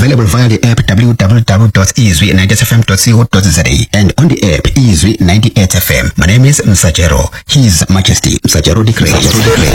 Available via the app www.izwi90fm.co.za and on the app Izwi 98FM. My name is Msachero. His Majesty Msachero declares.